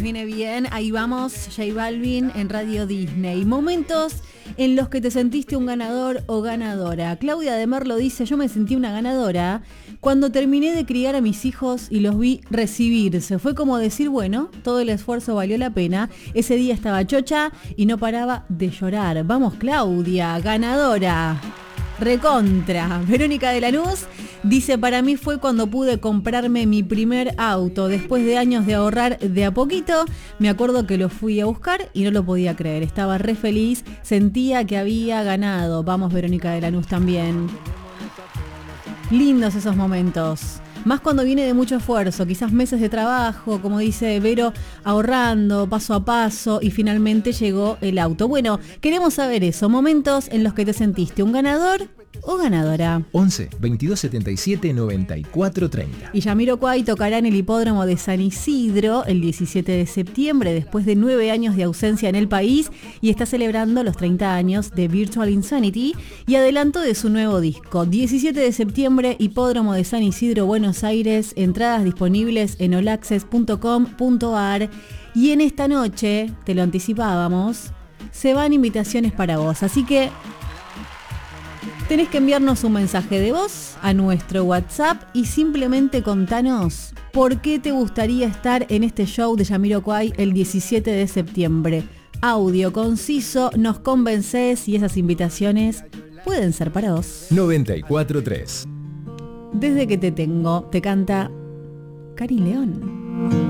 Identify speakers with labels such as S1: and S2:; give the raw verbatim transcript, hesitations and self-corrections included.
S1: Viene bien, ahí vamos, J Balvin en Radio Disney. Momentos en los que te sentiste un ganador o ganadora. Claudia de Merlo dice, yo me sentí una ganadora cuando terminé de criar a mis hijos y los vi recibirse. Fue como decir, bueno, todo el esfuerzo valió la pena. Ese día estaba chocha y no paraba de llorar. Vamos, Claudia, ganadora. Recontra. Verónica de Lanús dice, para mí fue cuando pude comprarme mi primer auto. Después de años de ahorrar de a poquito, me acuerdo que lo fui a buscar y no lo podía creer. Estaba re feliz, sentía que había ganado. Vamos, Verónica de Lanús también. Lindos esos momentos. Más cuando viene de mucho esfuerzo, quizás meses de trabajo, como dice Vero, ahorrando paso a paso y finalmente llegó el auto. Bueno, queremos saber eso, momentos en los que te sentiste un ganador o ganadora.
S2: once, veintidós setenta y siete, noventa y cuatro, treinta.
S1: Y Jamiroquai tocará en el hipódromo de San Isidro el diecisiete de septiembre, después de nueve años de ausencia en el país, y está celebrando los treinta años de Virtual Insanity y adelanto de su nuevo disco. diecisiete de septiembre, hipódromo de San Isidro, Buenos Aires, entradas disponibles en all access punto com punto a r. Y en esta noche, te lo anticipábamos, se van invitaciones para vos, así que tenés que enviarnos un mensaje de voz a nuestro WhatsApp y simplemente contanos por qué te gustaría estar en este show de Jamiroquai el diecisiete de septiembre. Audio conciso, nos convences y esas invitaciones pueden ser para vos.
S2: noventa y cuatro tres.
S1: Desde que te tengo, te canta Cari León.